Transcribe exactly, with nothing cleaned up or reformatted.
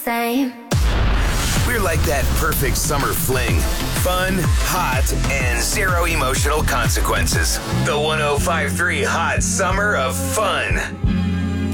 Same. We're like that perfect summer fling. Fun, hot, and zero emotional consequences. The one oh five point three Hot Summer of Fun.